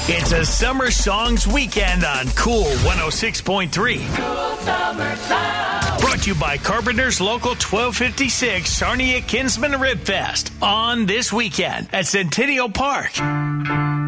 It's a Summer Songs Weekend on Cool 106.3. Cool summer sound. Brought to you by Carpenter's Local 1256 Sarnia Kinsman Rib Fest on this weekend at Centennial Park.